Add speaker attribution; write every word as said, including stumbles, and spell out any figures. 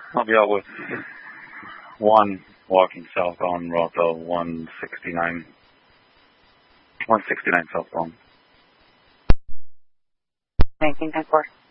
Speaker 1: I'll be out with one walking southbound, route one sixty-nine. one sixty-nine southbound.
Speaker 2: nineteen ten four.